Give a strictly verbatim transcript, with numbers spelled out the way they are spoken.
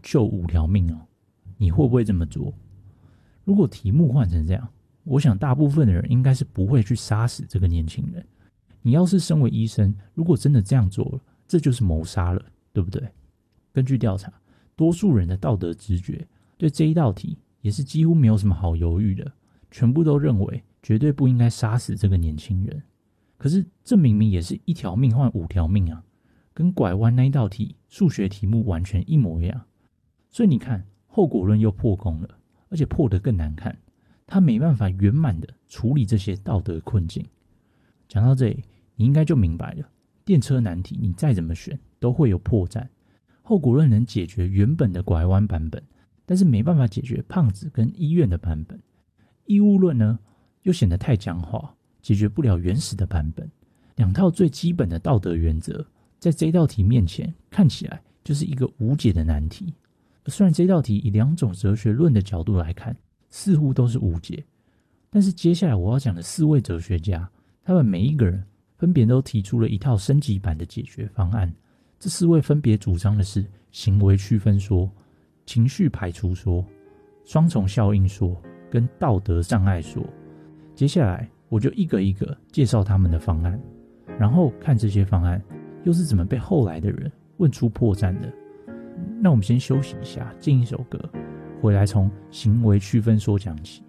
救五条命哦，你会不会这么做？如果题目换成这样，我想大部分的人应该是不会去杀死这个年轻人。你要是身为医生，如果真的这样做了，这就是谋杀了，对不对？根据调查，多数人的道德直觉对这一道题也是几乎没有什么好犹豫的，全部都认为绝对不应该杀死这个年轻人。可是这明明也是一条命换五条命啊，跟拐弯那一道题数学题目完全一模一样。所以你看，后果论又破功了，而且破得更难看，他没办法圆满的处理这些道德困境。讲到这里，你应该就明白了，电车难题你再怎么选都会有破绽。后果论能解决原本的拐弯版本，但是没办法解决胖子跟医院的版本。义务论呢，又显得太僵化，解决不了原始的版本。两套最基本的道德原则，在这道题面前看起来就是一个无解的难题。虽然这道题以两种哲学论的角度来看，似乎都是无解，但是接下来我要讲的四位哲学家，他们每一个人分别都提出了一套升级版的解决方案。这四位分别主张的是行为区分说、情绪排除说、双重效应说跟道德障碍说。接下来我就一个一个介绍他们的方案，然后看这些方案又是怎么被后来的人问出破绽的。那我们先休息一下，进一首歌，回来从行为区分说讲起。